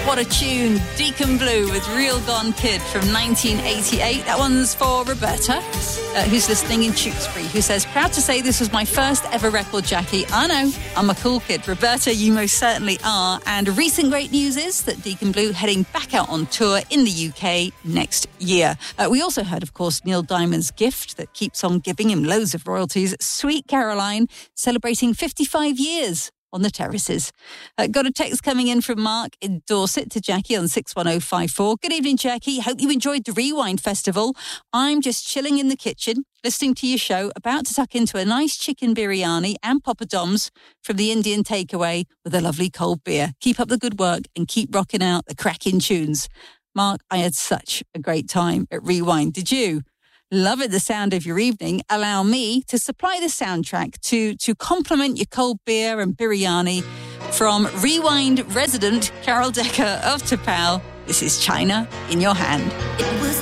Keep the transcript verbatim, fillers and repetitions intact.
What a tune. Deacon Blue with Real Gone Kid from nineteen eighty-eight. That one's for Roberta, uh, who's listening in Tewkesbury, who says, proud to say this was my first ever record, Jackie. I know, I'm a cool kid. Roberta, you most certainly are. And recent great news is that Deacon Blue heading back out on tour in the U K next year. Uh, we also heard, of course, Neil Diamond's gift that keeps on giving him loads of royalties. Sweet Caroline, celebrating fifty-five years on the terraces. Uh, got a text coming in from Mark in Dorset to Jackie on six one oh five four. Good evening, Jackie. Hope you enjoyed the Rewind Festival. I'm just chilling in the kitchen, listening to your show, about to tuck into a nice chicken biryani and poppadoms from the Indian takeaway with a lovely cold beer. Keep up the good work and keep rocking out the cracking tunes. Mark, I had such a great time at Rewind. Did you? Loving the sound of your evening. Allow me to supply the soundtrack to, to complement your cold beer and biryani from Rewind resident Carol Decker of T'Pau. This is China in Your Hand. It was